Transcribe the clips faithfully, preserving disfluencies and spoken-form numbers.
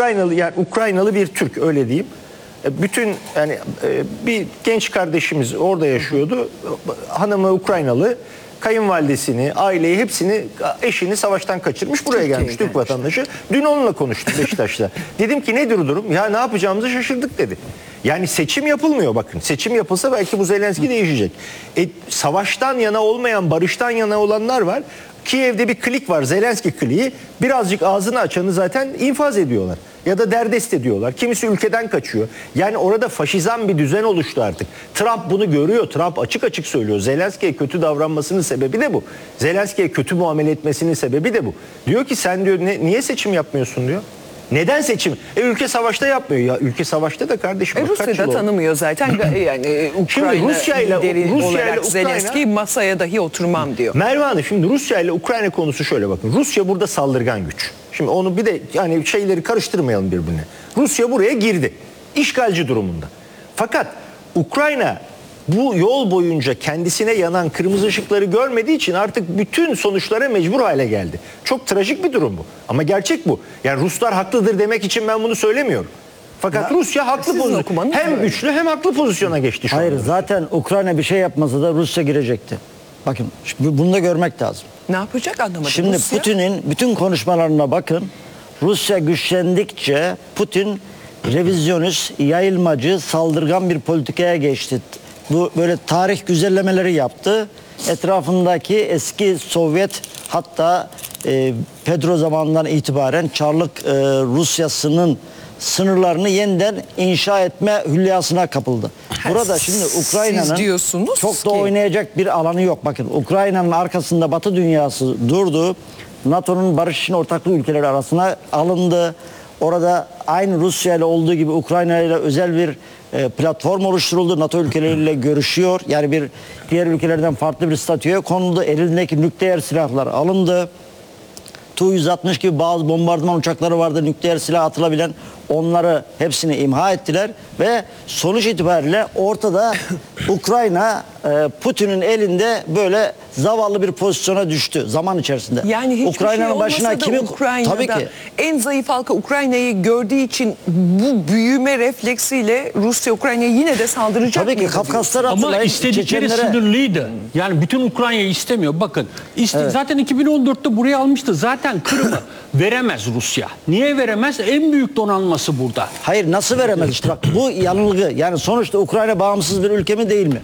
Ukraynalı, yani Ukraynalı bir Türk, öyle diyeyim. Bütün yani bir genç kardeşimiz orada yaşıyordu. Hanımı Ukraynalı, kayınvalidesini, aileyi, hepsini, eşini savaştan kaçırmış, buraya Türkiye'ye gelmiş, Türk gelmiş. vatandaşı. Dün onunla konuştum Beşiktaş'ta. Dedim ki nedir o durum? Ya ne yapacağımızı şaşırdık dedi. Yani seçim yapılmıyor bakın. Seçim yapılsa belki bu Zelenski değişecek. E, savaştan yana olmayan, barıştan yana olanlar var. Kiev'de bir klik var, Zelenski kliği. Birazcık ağzını açanı zaten infaz ediyorlar. Ya da derdest ediyorlar. Kimisi ülkeden kaçıyor. Yani orada faşizan bir düzen oluştu artık. Trump bunu görüyor. Trump açık açık söylüyor. Zelenski'ye kötü davranmasının sebebi de bu. Zelenski'ye kötü muamele etmesinin sebebi de bu. Diyor ki sen diyor ne, niye seçim yapmıyorsun diyor. Neden seçim? E ülke savaşta yapmıyor. Ya ülke savaşta da kardeşim. E, Rusya da tanımıyor zaten. Yani Ukrayna Rusya ile lideri Rusya olarak ile Ukrayna, Zelenski masaya dahi oturmam diyor. Merve Hanım, şimdi Rusya ile Ukrayna konusu şöyle bakın. Rusya burada saldırgan güç. Şimdi onu bir de yani şeyleri karıştırmayalım birbirine. Rusya buraya girdi. İşgalci durumunda. Fakat Ukrayna bu yol boyunca kendisine yanan kırmızı ışıkları görmediği için artık bütün sonuçlara mecbur hale geldi. Çok trajik bir durum bu. Ama gerçek bu. Yani Ruslar haklıdır demek için ben bunu söylemiyorum. Fakat ya, Rusya haklı pozisyon. Hem böyle güçlü hem haklı pozisyona geçti şu Hayır anda. zaten Ukrayna bir şey yapmasa da Rusya girecekti. Bakın bunu da görmek lazım. Ne yapacak anlamadım. Şimdi Rusya? Putin'in bütün konuşmalarına bakın. Rusya güçlendikçe Putin revizyonist, yayılmacı, saldırgan bir politikaya geçti. Bu böyle tarih güzellemeleri yaptı. Etrafındaki eski Sovyet, hatta e, Pedro zamanından itibaren Çarlık e, Rusyası'nın sınırlarını yeniden inşa etme hülyasına kapıldı. Burada şimdi Ukrayna'nın çok ki... da oynayacak bir alanı yok. Bakın Ukrayna'nın arkasında Batı dünyası durdu. NATO'nun barış için ortaklığı ülkeleri arasına alındı. Orada aynı Rusya ile olduğu gibi Ukrayna ile özel bir e, platform oluşturuldu. NATO ülkeleriyle görüşüyor. Yani bir diğer ülkelerden farklı bir statüye konuldu. Elindeki nükleer silahlar alındı. Tu yüz altmış gibi bazı bombardıman uçakları vardı, nükleer silah atılabilen, onları hepsini imha ettiler ve sonuç itibariyle ortada Ukrayna Putin'in elinde böyle zavallı bir pozisyona düştü zaman içerisinde. Yani hiçbir Ukrayna'nın şey başına kimi Ukrayna'da tabii ki en zayıf halka Ukrayna'yı gördüğü için bu büyüme refleksiyle Rusya Ukrayna'ya yine de saldıracak. Tabii ki Kafkaslara ama istedikleri Çeçenlere... sınırlıydı. Yani bütün Ukrayna'yı istemiyor. Bakın iste, evet. zaten iki bin on dörtte buraya almıştı. Zaten Kırım'ı veremez Rusya. Niye veremez? En büyük donanması burada. Hayır, nasıl veremez işte bak bu yanılgı. Yani sonuçta Ukrayna bağımsız bir ülke mi değil mi?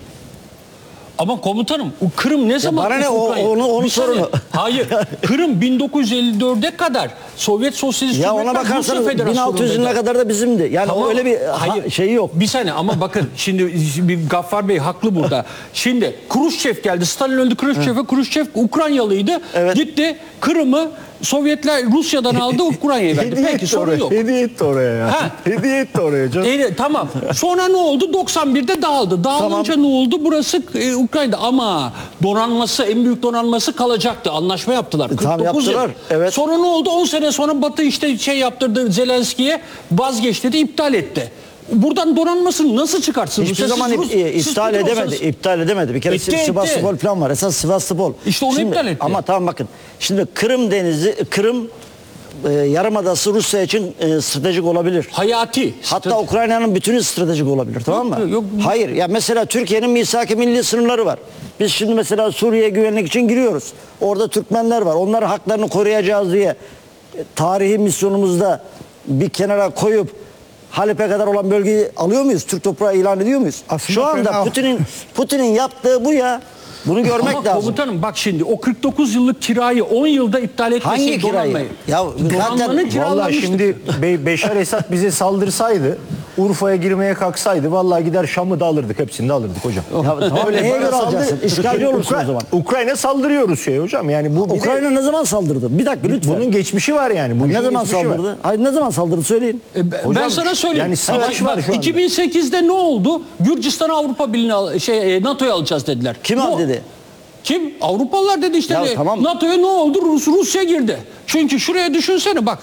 Ama komutanım o Kırım ne zaman? Bana ne o, onu onun sorunu. Hayır. Kırım bin dokuz yüz elli dörde kadar Sovyet Sosyalist ya ona bakarsanız bin altı yüzüne kadar da bizimdi. Yani tamam, öyle bir hayır, şeyi yok. Bir saniye ama bakın şimdi bir Gaffar Bey haklı burada. Şimdi Kruşçev geldi. Stalin öldü, Kruşçev'e. Kruşçev Ukraynalıydı. Evet. Gitti Kırım'ı Sovyetler Rusya'dan aldı, Ukrayna'ya verdi. Peki sorun yok. Hediye etti oraya ya. Ha. Hediye etti oraya canım. E, tamam. Sonra ne oldu? doksan birde dağıldı. Dağılınca tamam. ne oldu? Burası e, Ukrayna'da ama donanması, en büyük donanması kalacaktı. Anlaşma yaptılar. kırk dokuz tamam, yaptılar. Yıl. Evet. Sonra ne oldu? on sene sonra Batı işte şey yaptırdı, Zelenski'ye vazgeç dedi, iptal etti. Buradan donanmasını nasıl çıkartsın? Hiçbir zaman Rus, ip, iptal edemedi. İptal edemedi. Bir kere etti, Sivastopol falan var. Esas Sivastopol. İşte onu şimdi, iptal etti. Ama tamam bakın. Şimdi Kırım Denizi, Kırım e, Yarımadası Rusya için e, stratejik olabilir. Hayati. Hatta Ukrayna'nın bütünü stratejik olabilir. Tamam mı? Yok, yok. Hayır. Ya mesela Türkiye'nin misak-ı milli sınırları var. Biz şimdi mesela Suriye güvenlik için giriyoruz. Orada Türkmenler var. Onların haklarını koruyacağız diye e, tarihi misyonumuzda bir kenara koyup Halep'e kadar olan bölgeyi alıyor muyuz? Türk toprağı ilan ediyor muyuz? Aslında şu anda Putin'in Putin'in yaptığı bu ya. Bunu görmek ama lazım. Komutanım bak şimdi o kırk dokuz yıllık kirayı on yılda iptal etmesi. Hangi kirayı? Ya zaten vallahi şimdi Be Beşar Esad bize saldırsaydı, Urfa'ya girmeye kalksaydı vallahi gider Şam'ı da alırdık, hepsini de alırdık hocam. Ya, tamam, neye göre alacaksın? İşgalci olursun o zaman. Ukrayna saldırıyor Rusya'ya hocam. Yani bu Ukrayna de, ne zaman saldırdı? Bir dakika lütfen. Bunun geçmişi var yani. Bu ne zaman saldırdı? Var. Hayır, ne zaman saldırdı söyleyin. E, ben hocam, sana söyleyeyim. Yani savaş var şu anda. iki bin sekizde ne oldu? Gürcistan Avrupa Birliği'ne şey NATO'ya alacağız dediler. Kim al dedi? Kim? Avrupalılar dedi işte. Ya, tamam. NATO'ya ne oldu? Rus Rusya girdi. Çünkü şuraya düşünsene bak.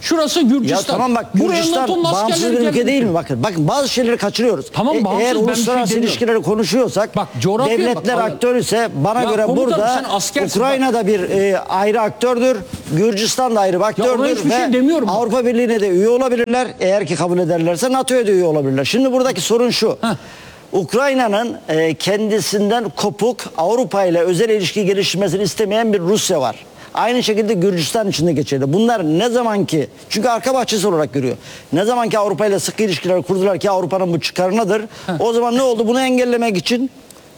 Şurası Gürcistan. Ya tamam bak, Buraya Gürcistan NATO'nun bağımsız askerleri bir ülke gelmedi. değil mi? Bakın bakın bazı şeyleri kaçırıyoruz. Tamam, bağımsız, eğer ben bir şey uluslararası demiyorum. ilişkileri konuşuyorsak, Bak, coğrafyaya devletler bak. aktör ise bana Ya göre komutanım, burada sen askersin Ukrayna'da bir e, ayrı aktördür. Gürcistan da ayrı bir ona aktördür hiçbir ve şey demiyorum. Avrupa Birliği'ne de üye olabilirler. Eğer ki kabul ederlerse NATO'ya da üye olabilirler. Şimdi buradaki sorun şu. Heh. Ukrayna'nın e, kendisinden kopuk Avrupa ile özel ilişki geliştirmesini istemeyen bir Rusya var. Aynı şekilde Gürcistan için de geçerli. Bunlar ne zaman ki, çünkü arka bahçesi olarak görüyor. Ne zaman ki Avrupa ile sıkı ilişkiler kurdular ki Avrupa'nın bu çıkarınadır. O zaman ne oldu? Bunu engellemek için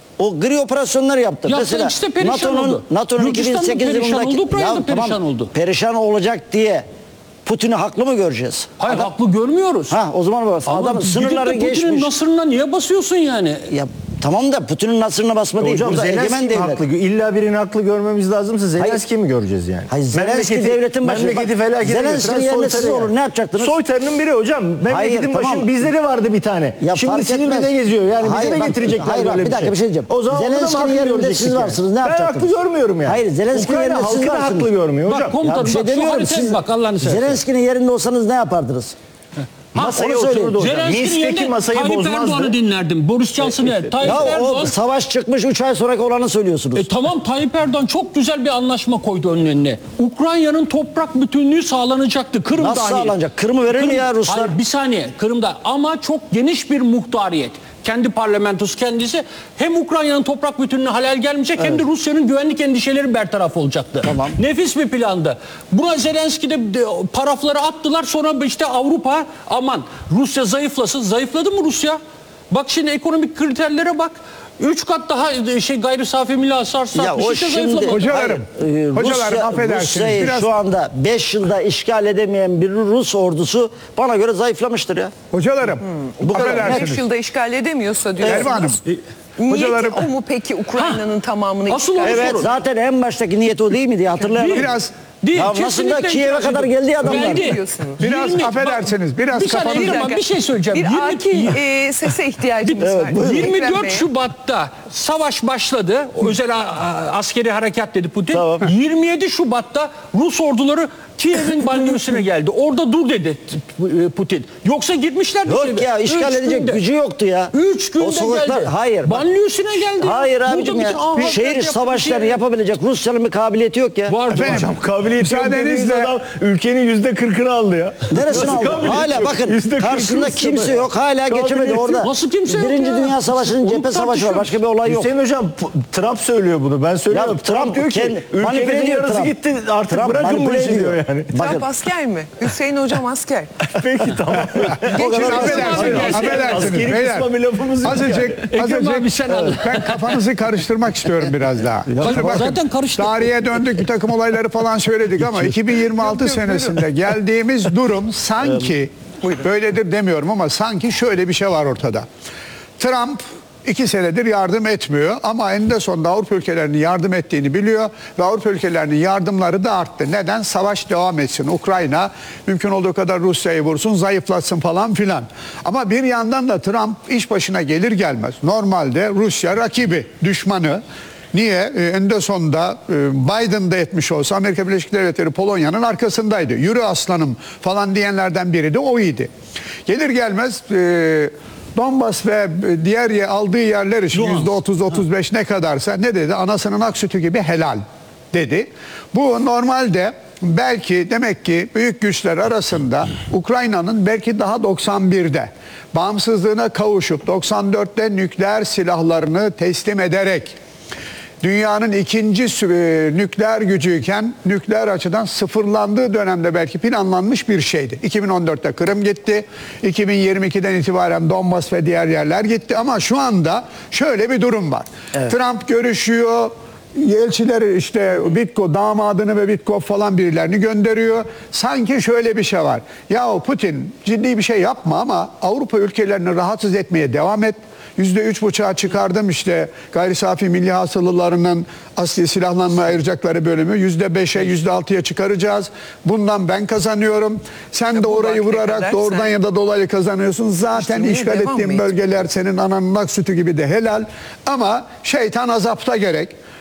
o gri operasyonlar yaptı. Yaptı, Mesela işte perişan NATO'nun oldu. NATO'nun Gürcistan da iki bin sekiz perişan yılındaki oldu, Ukrayna da perişan oldu. Perişan olacak diye Putin'i haklı mı göreceğiz? Hayır, Adam- haklı görmüyoruz. Ha o zaman bak, Ama adam gidip de sınırları Putin'in geçmiş. nasırına niye basıyorsun yani? Ya tamam da Putin'in nasırına basma değil. Hocam Burada Zelenski egemen mi devlet. haklı? İlla birini haklı görmemiz lazımsa Zelenski mi göreceğiz yani? Hayır, Zelenski Memleketi- devletin başı. Memleketi Bak, felakete Zelenski'nin götüren yerine siz soytarı olur, yani. ne yapacaktınız? Soytarının biri hocam. Memleketin Hayır, başının tamam. bizde de vardı bir tane. Ya Şimdi fark Silivri'de etmez. geziyor. Yani Hayır, bize de bak, getirecekler hayır, bak, böyle bir dakika, bir şey diyeceğim. O zaman onu da mı Zelenski'nin haklı yerinde görecektik siz yani? varsınız, ne Ben yapacaktınız? haklı görmüyorum yani. Hayır, Zelenski'nin Ukrayna yerinde siz halkı da varsınız. haklı görmüyor Bak hocam. komutanım, Ya bir şey bak şu demiyorum. haritaya Siz bak Allah'ını seversen. Zelenski'nin yerinde olsanız ne yapardınız? Masaya onu söyleyin. otururdu hocam. Zelenski'nin Minsk'teki yerine masayı Tayyip bozmazdı. Erdoğan'ı dinlerdim. Boris Johnson'ı. Tayyip Ya Erdoğan. o savaş çıkmış üç ay sonraki olanı söylüyorsunuz. E tamam, Tayyip Erdoğan çok güzel bir anlaşma koydu önüne. Ukrayna'nın toprak bütünlüğü sağlanacaktı. Kırım Nasıl dahil. sağlanacak? Kırım'ı verir mi ya Ruslar? Hayır, bir saniye, Kırım'da ama çok geniş bir muhtariyet. Kendi parlamentosu kendisi hem Ukrayna'nın toprak bütünlüğüne halel gelmeyecek hem de Rusya'nın güvenlik endişeleri bertaraf olacaktı. Tamam. Nefis bir plandı. Buna Zelenski de de parafları attılar, sonra işte Avrupa aman Rusya zayıflasın. Zayıfladı mı Rusya? Bak şimdi ekonomik kriterlere bak. Üç kat daha şey gayri safi milli hasar Ya satmış. o işte şimdi zayıflamadı. Hocalarım, Hayır, e, hocalarım, Rusya- affedersiniz, Rusya'yı biraz- şu anda beş yılda işgal edemeyen bir Rus ordusu bana göre zayıflamıştır ya. Hocalarım, Bu kadar. affedersiniz. beş yılda işgal edemiyorsa diyorsunuz. Elvan Hanım, Niyeti hocalarım- o mu peki Ukrayna'nın tamamını Asıl işgal o Evet, sorun. zaten en baştaki niyet o değil miydi? Hatırlayalım. biraz Değil, Ya nasıl da kesinlikle Kiev'e itiraz kadar ediyorum. geldi adamlar. Geldi. Diyorsunuz. Biraz Yirmi- affedersiniz, biraz bir saniye kafanızı- İrem, bir şey söyleyeceğim. Bir Yirmi- akil e, sese ihtiyacımız Evet, var. buyurun. Ekrem yirmi dört Bey. Şubat'ta savaş başladı. Özel a- a- askeri harekat dedi Putin. Tamam. yirmi yedi Şubat'ta Rus orduları Kiev'in banliyösüne geldi. Orada dur dedi t- Putin. Yoksa girmişlerdi. Yok Kiev'e. ya, işgal Üç edecek günde. gücü yoktu ya. Üç günde O sokaklar- geldi. hayır, bak- Banliyösüne geldi. Hayır Burada abicim ya. bütün aha, Şehir yaptı, savaşlarını şey- yapabilecek Rusya'nın bir kabiliyeti yok ya. Var, Efendim, var. Hocam kabiliyeti yok dediğiniz müsaadenizle adam ülkenin yüzde kırkını aldı ya. Neresini Nasıl aldı? kabiliyet Hala yok? bakın Yüzde kırkı karşısında Rusya kimse be. yok. Hala Kabiliyet geçemedi yok. orada. Nasıl kimse yok Birinci ya? Dünya Savaşı'nın Onu cephe savaşı var. Başka bir olay yok. Hüseyin hocam P- Trump söylüyor bunu. Ben söylüyorum. Ya Trump, Trump diyor ki kendi- manipüle ülkenin ediyor yarısı Trump. gitti artık Trump bırakın bu manipüle işi ediyor. diyor yani. Bakın Trump asker mi? Hüseyin hocam asker. Peki tamam. o kadar affedersiniz, affedersiniz. Askeri beyler. kısma bir lafımız yok. Azıcık, Ekrem abi sen al. azıcık ben kafanızı karıştırmak istiyorum biraz daha. Şimdi bakın, zaten karıştı. tarihe döndük, bir takım olayları falan söyledik ama iki bin yirmi altı senesinde geldiğimiz durum sanki, böyledir demiyorum ama sanki şöyle bir şey var ortada. Trump iki senedir yardım etmiyor ama eninde sonunda Avrupa ülkelerinin yardım ettiğini biliyor ve Avrupa ülkelerinin yardımları da arttı. Neden? Savaş devam etsin. Ukrayna mümkün olduğu kadar Rusya'yı vursun, zayıflatsın falan filan. Ama bir yandan da Trump iş başına gelir gelmez. Normalde Rusya rakibi, düşmanı. Niye? Ee, eninde sonunda e, Biden da etmiş olsa Amerika Birleşik Devletleri Polonya'nın arkasındaydı. Yürü aslanım falan diyenlerden biri de o idi. Gelir gelmez e, Donbas ve diğer ye- aldığı yerler için yüzde otuz otuz beş ne kadarsa ne dedi? Anasının ak sütü gibi helal dedi. Bu normalde belki demek ki büyük güçler arasında Ukrayna'nın belki daha doksan birde bağımsızlığına kavuşup doksan dörtte nükleer silahlarını teslim ederek dünyanın ikinci sü- e, nükleer gücüyken nükleer açıdan sıfırlandığı dönemde belki planlanmış bir şeydi. iki bin on dörtte Kırım gitti. iki bin yirmi ikiden itibaren Donbas ve diğer yerler gitti. Ama şu anda şöyle bir durum var. Trump görüşüyor. Elçileri işte Bitko damadını ve Bitko falan birilerini gönderiyor. Sanki şöyle bir şey var. Ya Putin ciddi bir şey yapma ama Avrupa ülkelerini rahatsız etmeye devam et. Yüzde üç buçuğa çıkardım işte gayri safi milli hasılalarının asli silahlanma ayıracakları bölümü. Yüzde beşe, yüzde altıya çıkaracağız. Bundan ben kazanıyorum. Sen Ya E, de bu orayı vakte vurarak kadar doğrudan sen- ya da dolaylı kazanıyorsun. Zaten İştirmeye işgal devam ettiğin mı bölgeler senin ananın ak sütü gibi de helal. Ama şeytan azapta gerek.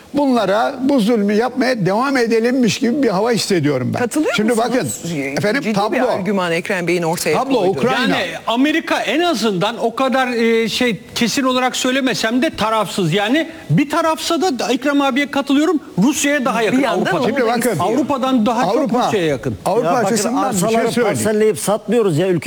bunlara bu zulmü yapmaya devam edelimmiş gibi bir hava hissediyorum ben. Katılıyor Şimdi musunuz? bakın efendim Ciddi tablo. bir argüman Ekrem Bey'in ortaya Tablo, koyduğu. Ukrayna. Yani Amerika en azından o kadar e, şey kesin olarak söylemesem de tarafsız. Yani bir tarafsa da Ekrem abiye katılıyorum. Rusya'ya daha yakın Bir yandan Avrupa'dan. onu Şimdi bakın. istiyor. Avrupa'dan daha Avrupa, çok Rusya'ya yakın. Avrupa Ya bakın açısından bir şey arsaları söyleyeyim. parselleyip satmıyoruz ya ülke.